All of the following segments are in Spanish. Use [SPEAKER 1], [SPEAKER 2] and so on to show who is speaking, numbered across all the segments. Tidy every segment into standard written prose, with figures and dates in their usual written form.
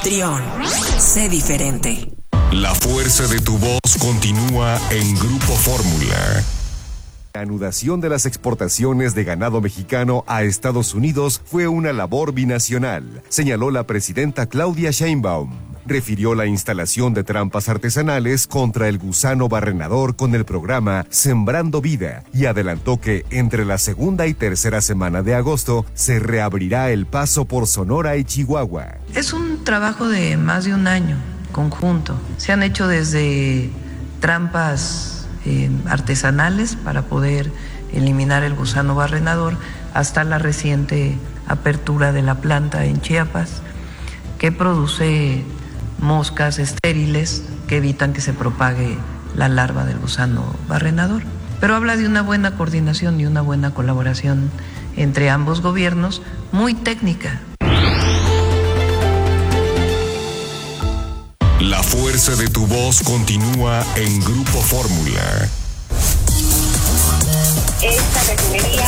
[SPEAKER 1] anfitrión. Sé diferente.
[SPEAKER 2] La fuerza de tu voz continúa en Grupo Fórmula. La anudación de las exportaciones de ganado mexicano a Estados Unidos fue una labor binacional, señaló la presidenta Claudia Sheinbaum. Refirió la instalación de trampas artesanales contra el gusano barrenador con el programa Sembrando Vida y adelantó que entre la segunda y tercera semana de agosto se reabrirá el paso por Sonora y Chihuahua.
[SPEAKER 3] Es un trabajo de más de un año conjunto. Se han hecho desde trampas artesanales para poder eliminar el gusano barrenador hasta la reciente apertura de la planta en Chiapas, que produce moscas estériles que evitan que se propague la larva del gusano barrenador. Pero habla de una buena coordinación y una buena colaboración entre ambos gobiernos, muy técnica.
[SPEAKER 2] La fuerza de tu voz continúa en Grupo Fórmula.
[SPEAKER 4] Esta refinería...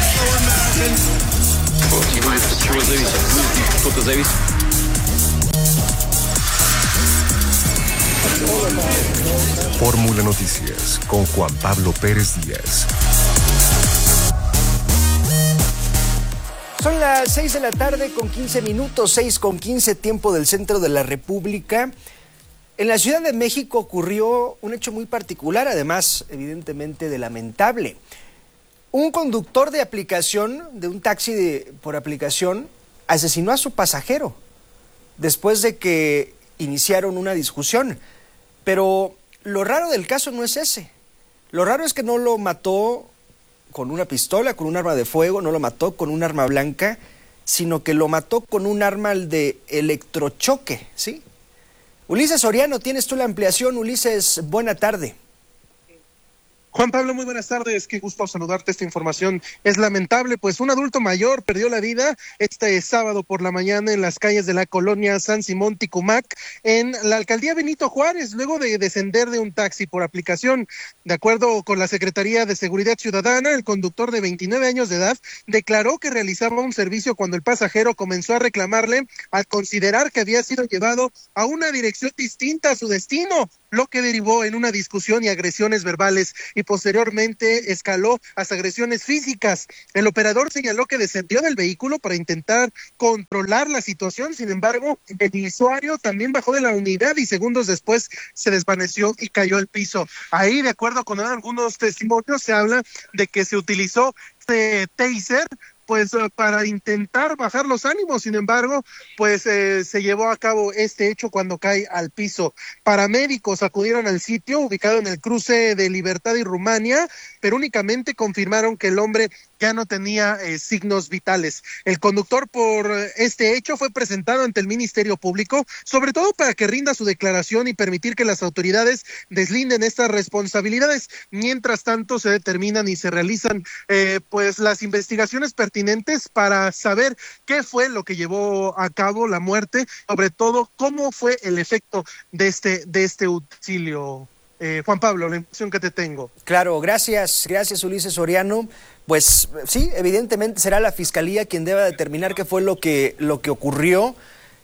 [SPEAKER 2] Fórmula Noticias con Juan Pablo Pérez Díaz.
[SPEAKER 5] Son las 6 de la tarde con 15 minutos, 6:15 tiempo del centro de la República. En la Ciudad de México ocurrió un hecho muy particular, además, evidentemente, de lamentable. Un conductor de aplicación, de un taxi por aplicación, asesinó a su pasajero después de que iniciaron una discusión. Pero lo raro del caso no es ese. Lo raro es que no lo mató con una pistola, con un arma de fuego, no lo mató con un arma blanca, sino que lo mató con un arma de electrochoque, ¿sí? Ulises Soriano, tienes tú la ampliación. Ulises, buena tarde.
[SPEAKER 6] Juan Pablo, muy buenas tardes, qué gusto saludarte. Esta información es lamentable, pues un adulto mayor perdió la vida este sábado por la mañana en las calles de la colonia San Simón Ticumac, en la alcaldía Benito Juárez, luego de descender de un taxi por aplicación. De acuerdo con la Secretaría de Seguridad Ciudadana, el conductor de 29 años de edad declaró que realizaba un servicio cuando el pasajero comenzó a reclamarle al considerar que había sido llevado a una dirección distinta a su destino, lo que derivó en una discusión y agresiones verbales y posteriormente escaló hasta agresiones físicas. El operador señaló que descendió del vehículo para intentar controlar la situación, sin embargo, el usuario también bajó de la unidad y segundos después se desvaneció y cayó al piso. Ahí, de acuerdo con algunos testimonios, se habla de que se utilizó este taser pues para intentar bajar los ánimos. Sin embargo, pues se llevó a cabo este hecho cuando cae al piso. Paramédicos acudieron al sitio ubicado en el cruce de Libertad y Rumania, pero únicamente confirmaron que el hombre ya no tenía signos vitales. El conductor por este hecho fue presentado ante el Ministerio Público, sobre todo para que rinda su declaración y permitir que las autoridades deslinden estas responsabilidades. Mientras tanto, se determinan y se realizan pues las investigaciones pertinentes para saber qué fue lo que llevó a cabo la muerte, sobre todo cómo fue el efecto de este auxilio. Juan Pablo, la impresión que te tengo.
[SPEAKER 5] Claro, gracias Ulises Soriano. Pues sí, evidentemente será la Fiscalía quien deba determinar qué fue lo que ocurrió,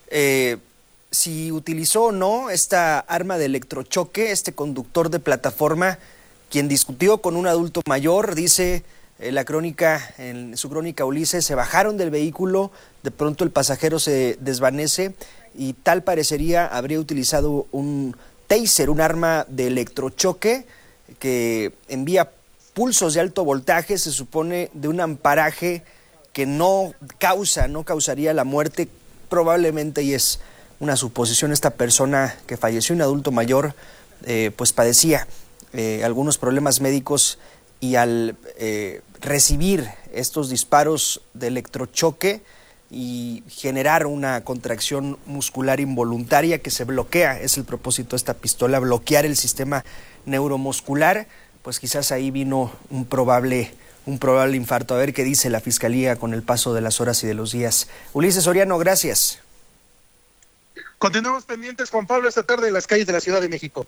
[SPEAKER 5] si utilizó o no esta arma de electrochoque, este conductor de plataforma, quien discutió con un adulto mayor, dice en su crónica Ulises, se bajaron del vehículo, de pronto el pasajero se desvanece y tal parecería habría utilizado un taser, un arma de electrochoque que envía pulsos de alto voltaje, se supone de un amparaje que no causaría la muerte, probablemente, y es una suposición, esta persona que falleció, un adulto mayor, pues padecía algunos problemas médicos y al recibir estos disparos de electrochoque y generar una contracción muscular involuntaria que se bloquea, es el propósito de esta pistola, bloquear el sistema neuromuscular, pues quizás ahí vino un probable infarto. A ver qué dice la Fiscalía con el paso de las horas y de los días. Ulises Soriano, gracias.
[SPEAKER 6] Continuamos pendientes, Juan Pablo, esta tarde en las calles de la Ciudad de México.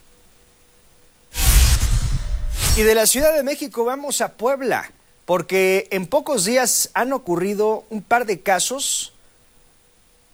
[SPEAKER 5] Y de la Ciudad de México vamos a Puebla, porque en pocos días han ocurrido un par de casos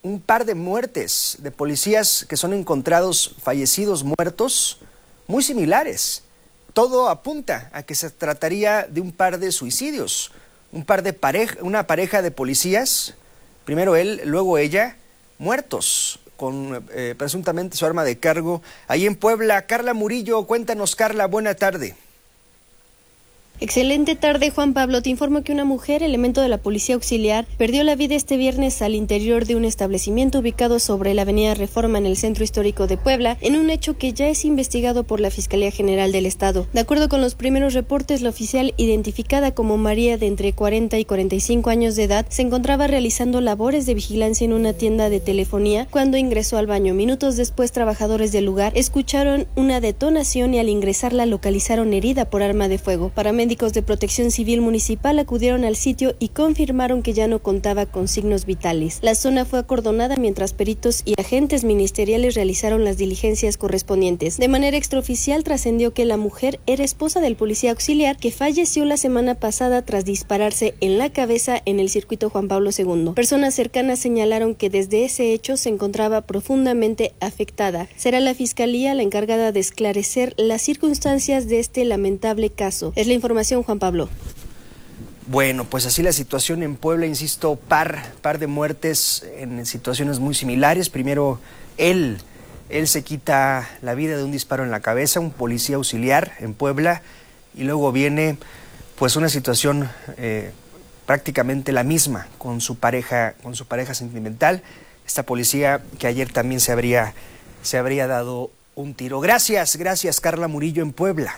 [SPEAKER 5] un par de muertes de policías que son encontrados fallecidos, muertos, muy similares. Todo apunta a que se trataría de un par de suicidios, una pareja de policías, primero él, luego ella, muertos con presuntamente su arma de cargo. Ahí en Puebla, Carla Murillo, cuéntanos, Carla, buena tarde.
[SPEAKER 4] Excelente tarde, Juan Pablo. Te informo que una mujer, elemento de la Policía Auxiliar, perdió la vida este viernes al interior de un establecimiento ubicado sobre la avenida Reforma en el centro histórico de Puebla, en un hecho que ya es investigado por la Fiscalía General del Estado. De acuerdo con los primeros reportes, la oficial, identificada como María, de entre 40 y 45 años de edad, se encontraba realizando labores de vigilancia en una tienda de telefonía cuando ingresó al baño. Minutos después, trabajadores del lugar escucharon una detonación y al ingresar la localizaron herida por arma de fuego. Médicos de Protección Civil Municipal acudieron al sitio y confirmaron que ya no contaba con signos vitales. La zona fue acordonada mientras peritos y agentes ministeriales realizaron las diligencias correspondientes. De manera extraoficial trascendió que la mujer era esposa del policía auxiliar que falleció la semana pasada tras dispararse en la cabeza en el circuito Juan Pablo II. Personas cercanas señalaron que desde ese hecho se encontraba profundamente afectada. Será la Fiscalía la encargada de esclarecer las circunstancias de este lamentable caso. Es la información, Juan Pablo.
[SPEAKER 5] Bueno, pues así la situación en Puebla, insisto, par de muertes en situaciones muy similares. Primero, él se quita la vida de un disparo en la cabeza, un policía auxiliar en Puebla, y luego viene pues una situación prácticamente la misma con su pareja sentimental, esta policía que ayer también se habría dado un tiro. Gracias, Carla Murillo en Puebla.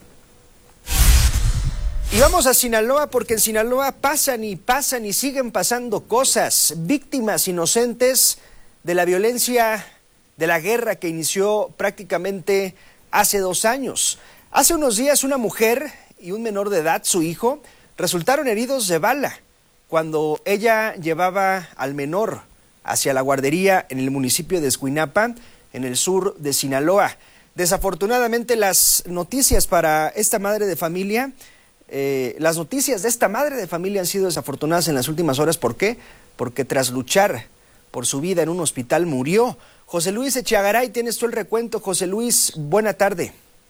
[SPEAKER 5] Y vamos a Sinaloa, porque en Sinaloa pasan y siguen pasando cosas. Víctimas inocentes de la violencia, de la guerra que inició prácticamente hace 2 años. Hace unos días una mujer y un menor de edad, su hijo, resultaron heridos de bala cuando ella llevaba al menor hacia la guardería en el municipio de Escuinapa, en el sur de Sinaloa. Desafortunadamente las noticias para esta madre de familia... las noticias de esta madre de familia han sido desafortunadas en las últimas horas. ¿Por qué? Porque tras luchar por su vida en un hospital murió. José Luis Echeagaray, tienes tú el recuento. José Luis, buena tarde.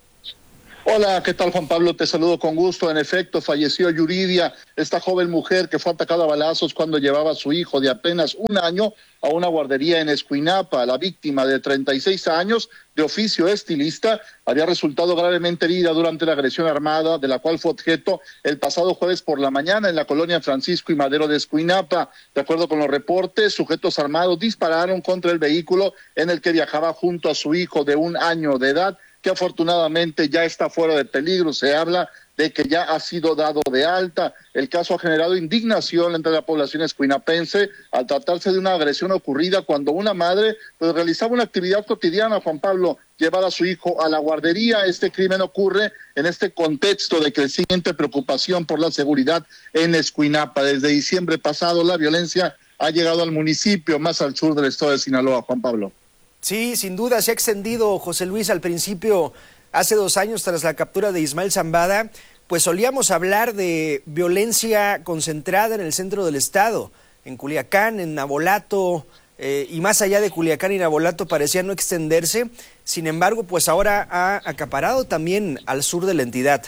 [SPEAKER 7] Hola, ¿qué tal, Juan Pablo? Te saludo con gusto. En efecto, falleció Yuridia, esta joven mujer que fue atacada a balazos cuando llevaba a su hijo de apenas 1 año a una guardería en Escuinapa. La víctima, de 36 años, de oficio estilista, había resultado gravemente herida durante la agresión armada de la cual fue objeto el pasado jueves por la mañana en la colonia Francisco y Madero de Escuinapa. De acuerdo con los reportes, sujetos armados dispararon contra el vehículo en el que viajaba junto a su hijo de 1 año de edad, que afortunadamente ya está fuera de peligro. Se habla de que ya ha sido dado de alta. El caso ha generado indignación entre la población escuinapense al tratarse de una agresión ocurrida cuando una madre pues realizaba una actividad cotidiana, Juan Pablo, llevar a su hijo a la guardería. Este crimen ocurre en este contexto de creciente preocupación por la seguridad en Escuinapa. Desde diciembre pasado la violencia ha llegado al municipio más al sur del estado de Sinaloa, Juan Pablo.
[SPEAKER 5] Sí, sin duda se ha extendido, José Luis. Al principio, hace 2 años, tras la captura de Ismael Zambada, pues solíamos hablar de violencia concentrada en el centro del estado, en Culiacán, en Navolato, y más allá de Culiacán y Navolato parecía no extenderse. Sin embargo, pues ahora ha acaparado también al sur de la entidad.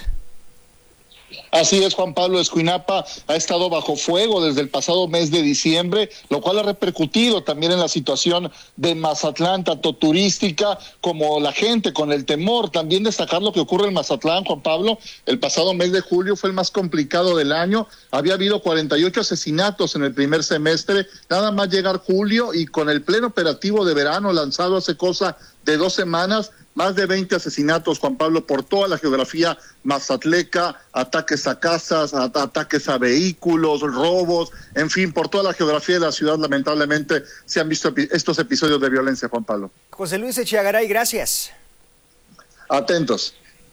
[SPEAKER 7] Así es, Juan Pablo. Escuinapa ha estado bajo fuego desde el pasado mes de diciembre, lo cual ha repercutido también en la situación de Mazatlán, tanto turística como la gente con el temor. También destacar lo que ocurre en Mazatlán, Juan Pablo. El pasado mes de julio fue el más complicado del año. Había habido 48 asesinatos en el primer semestre. Nada más llegar julio y con el pleno operativo de verano lanzado hace cosa de 2 semanas, más de 20 asesinatos, Juan Pablo, por toda la geografía mazatleca, ataques a casas, ataques a vehículos, robos, en fin, por toda la geografía de la ciudad, lamentablemente, se han visto estos episodios de violencia, Juan Pablo.
[SPEAKER 5] José Luis Echeagaray, gracias.
[SPEAKER 7] Atentos.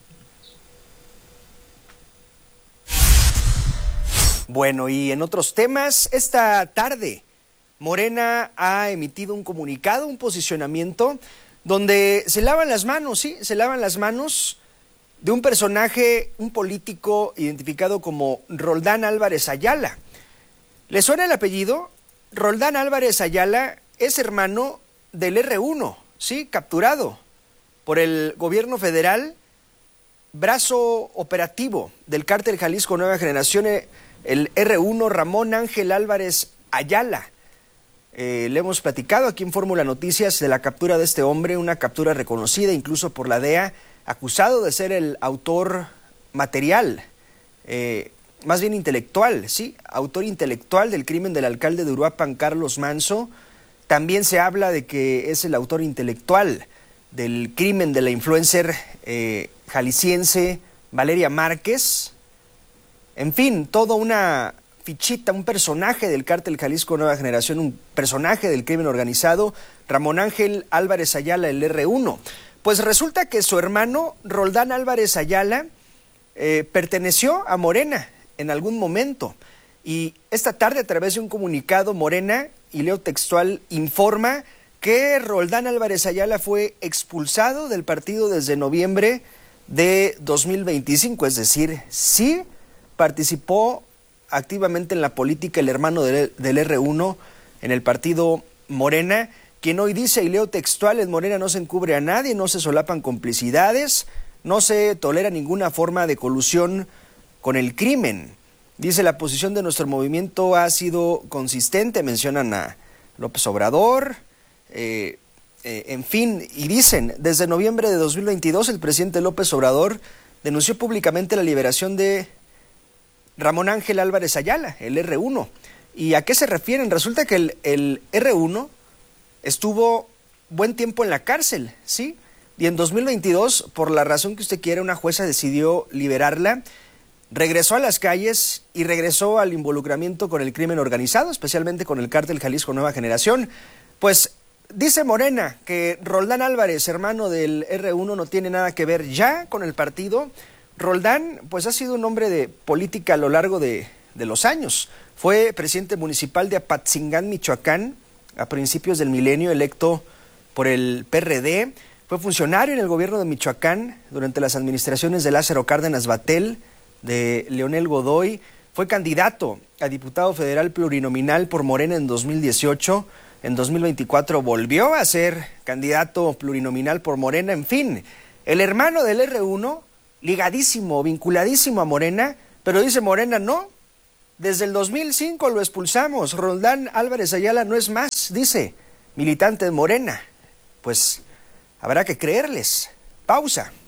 [SPEAKER 5] Bueno, y en otros temas, esta tarde, Morena ha emitido un comunicado, un posicionamiento, donde se lavan las manos, sí, se lavan las manos de un personaje, un político identificado como Roldán Álvarez Ayala. ¿Le suena el apellido? Roldán Álvarez Ayala es hermano del R1, ¿sí? Capturado por el gobierno federal, brazo operativo del Cártel Jalisco Nueva Generación, el R1, Ramón Ángel Álvarez Ayala. Le hemos platicado aquí en Fórmula Noticias de la captura de este hombre, una captura reconocida incluso por la DEA, acusado de ser el autor material, más bien intelectual, sí, autor intelectual del crimen del alcalde de Uruapan, Carlos Manso. También se habla de que es el autor intelectual del crimen de la influencer jalisciense Valeria Márquez. En fin, toda una fichita, un personaje del Cártel Jalisco Nueva Generación, un personaje del crimen organizado, Ramón Ángel Álvarez Ayala, el R1. Pues resulta que su hermano, Roldán Álvarez Ayala, perteneció a Morena en algún momento. Y esta tarde, a través de un comunicado, Morena, y leo textual, informa que Roldán Álvarez Ayala fue expulsado del partido desde noviembre de 2025, es decir, sí participó activamente en la política el hermano del R1 en el partido Morena, quien hoy dice, y leo textual, en Morena no se encubre a nadie, no se solapan complicidades, no se tolera ninguna forma de colusión con el crimen. Dice, la posición de nuestro movimiento ha sido consistente, mencionan a López Obrador, en fin, y dicen, desde noviembre de 2022 el presidente López Obrador denunció públicamente la liberación de Ramón Ángel Álvarez Ayala, el R1. ¿Y a qué se refieren? Resulta que el R1 estuvo buen tiempo en la cárcel, ¿sí? Y en 2022, por la razón que usted quiera, una jueza decidió liberarla, regresó a las calles y regresó al involucramiento con el crimen organizado, especialmente con el Cártel Jalisco Nueva Generación. Pues dice Morena que Roldán Álvarez, hermano del R1, no tiene nada que ver ya con el partido. Roldán, pues ha sido un hombre de política a lo largo de los años. Fue presidente municipal de Apatzingán, Michoacán, a principios del milenio, electo por el PRD. Fue funcionario en el gobierno de Michoacán durante las administraciones de Lázaro Cárdenas Batel, de Leonel Godoy. Fue candidato a diputado federal plurinominal por Morena en 2018. En 2024 volvió a ser candidato plurinominal por Morena. En fin, el hermano del R1, ligadísimo, vinculadísimo a Morena, pero dice Morena, no, desde el 2005 lo expulsamos, Roldán Álvarez Ayala no es más, dice, militante de Morena. Pues habrá que creerles. Pausa.